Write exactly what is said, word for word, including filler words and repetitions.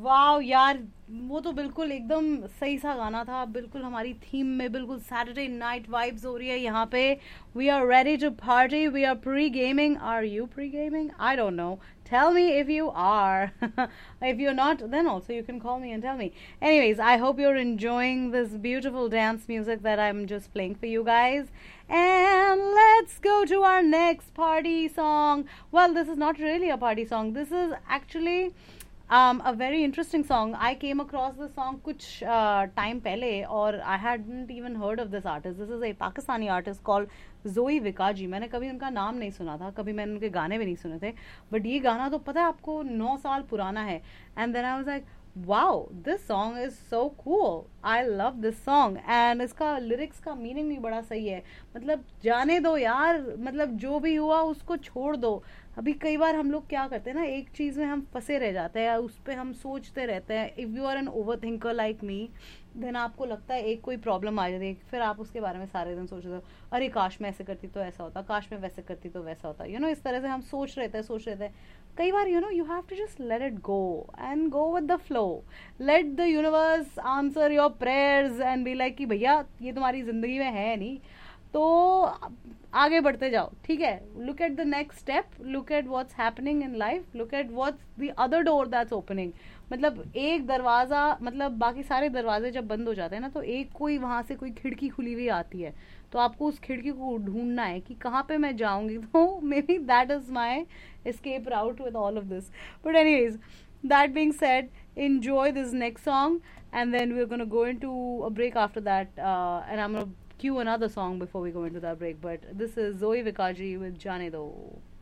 वाह यार, वो तो बिल्कुल एकदम सही सा गाना था, बिल्कुल हमारी थीम में, बिल्कुल सैटरडे नाइट वाइब्स हो रही है यहाँ पे. We are ready to party, we are pre gaming. Are you pre gaming? I don't know. Tell me if you are. If you're not, then also you can call me and tell me. Anyways, I hope you're enjoying this beautiful dance music that I'm just playing for you guys. And let's go to our next party song. Well, this is not really a party song. This is actually um, a very interesting song. I came across this song कुछ uh, time पहले, और I hadn't even heard of this artist. This is a Pakistani artist called जोई विकाजी. मैंने कभी उनका नाम नहीं सुना था, कभी मैंने उनके गाने भी नहीं सुने थे, बट ये गाना तो पता है आपको नौ साल पुराना है. And then I was like, wow, this song is so cool, I love this song. And इसका लिरिक्स का मीनिंग भी बड़ा सही है. मतलब जाने दो यार, मतलब जो भी हुआ उसको छोड़ दो. अभी कई बार हम लोग क्या करते हैं ना, एक चीज़ में हम फंसे रह जाते हैं, उस पर हम सोचते रहते हैं. If you are N over thinker like me, then आपको लगता है एक कोई प्रॉब्लम आ जाती है, फिर आप उसके बारे में सारे दिन सोचते हो, अरे काश मैं ऐसे करती तो ऐसा होता, काश मैं वैसे करती तो वैसा होता. यू नो, इस तरह से हम सोच रहते हैं सोच रहते हैं. कई बार you know you have to just let it go and go with the flow. Let the universe answer your prayers and be like कि भैया ये तुम्हारी ज़िंदगी में है नहीं, तो आगे बढ़ते जाओ. ठीक है, look at the next step, look at what's happening in life, look at what's the other door that's opening. मतलब एक दरवाज़ा, मतलब बाकी सारे दरवाजे जब बंद हो जाते हैं ना, तो एक कोई वहाँ से कोई खिड़की खुली हुई आती है, तो आपको उस खिड़की को ढूंढना है कि कहाँ पे मैं जाऊँगी. तो may be that is my escape route with all of this. But anyways, that being said, enjoy this next song, and then we're gonna go into a break after that, uh, and I'm gonna cue another song before we go into that break. But this is Zoe Vikaji with Jane Do.